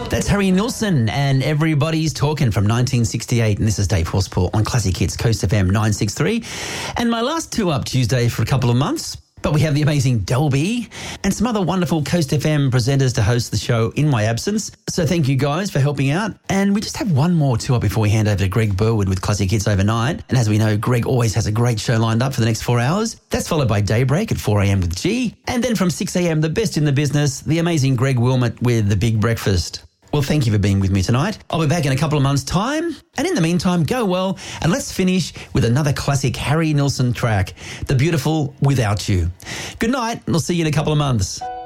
That's Harry Nilsson and Everybody's Talking from 1968. And this is Dave Horspool on Classic Hits Coast FM 963. And my last two up Tuesday for a couple of months. But we have the amazing Delby and some other wonderful Coast FM presenters to host the show in my absence. So thank you guys for helping out. And we just have one more two up before we hand over to Greg Burwood with Classic Hits Overnight. And as we know, Greg always has a great show lined up for the next 4 hours. That's followed by Daybreak at 4 a.m. with G. And then from 6 a.m, the best in the business, the amazing Greg Wilmot with The Big Breakfast. Well, thank you for being with me tonight. I'll be back in a couple of months' time. And in the meantime, go well. And let's finish with another classic Harry Nilsson track, the beautiful Without You. Good night, and I'll see you in a couple of months.